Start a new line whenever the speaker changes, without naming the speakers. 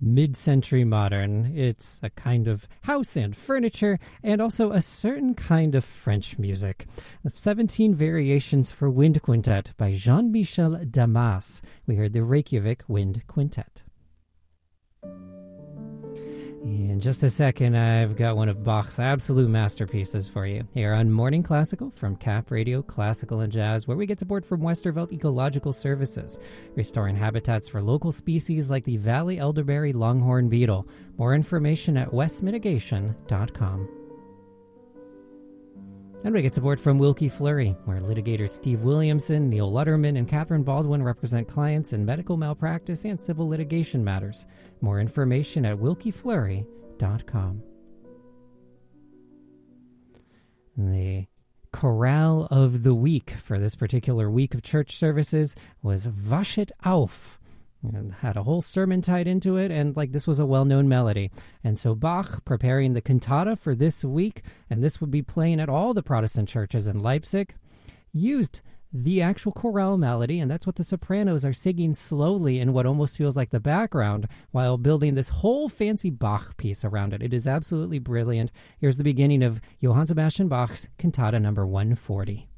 mid-century modern. It's a kind of house and furniture, and also a certain kind of French music. The 17 Variations for Wind Quintet by Jean-Michel Damas. We heard the Reykjavik Wind Quintet. In just a second, I've got one of Bach's absolute masterpieces for you here on Morning Classical from Cap Radio Classical and Jazz, where we get support from Westervelt Ecological Services, restoring habitats for local species like the Valley elderberry longhorn beetle. More information at westmitigation.com. And we get support from Wilkie Fleury, where litigators Steve Williamson, Neil Lutterman, and Catherine Baldwin represent clients in medical malpractice and civil litigation matters. More information at wilkiefleury.com. The chorale of the week for this particular week of church services was Waschet auf. And had a whole sermon tied into it, and this was a well-known melody. And so Bach, preparing the cantata for this week, and this would be playing at all the Protestant churches in Leipzig, used the actual chorale melody, and that's what the sopranos are singing slowly in what almost feels like the background, while building this whole fancy Bach piece around it. It is absolutely brilliant. Here's the beginning of Johann Sebastian Bach's Cantata number 140.